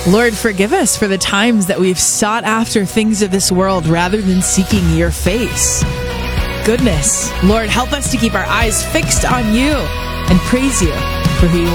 Lord, forgive us for the times that we've sought after things of this world rather than seeking your face. Goodness, Lord, help us to keep our eyes fixed on you and praise you for who you